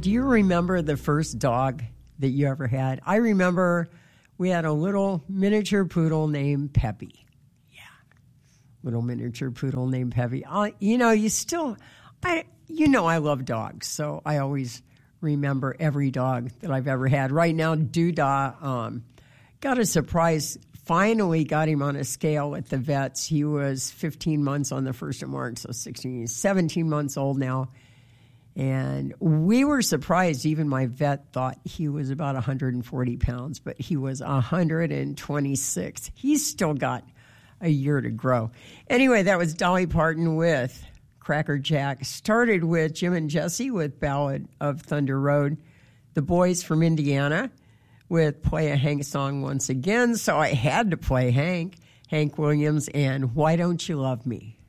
Do you remember the first dog that you ever had? I remember we had a little miniature poodle named Peppy. Yeah, little miniature poodle named Peppy. I love dogs, so I always remember every dog that I've ever had. Right now, Doodah got a surprise. Finally got him on a scale at the vets. He was 15 months on the 1st of March, so 17 months old now. And we were surprised. Even my vet thought he was about 140 pounds, but he was 126. He's still got a year to grow. Anyway, that was Dolly Parton with Cracker Jack. Started with Jim and Jesse with Ballad of Thunder Road. The Boys from Indiana with Play a Hank Song once again. So I had to play Hank Williams and Why Don't You Love Me?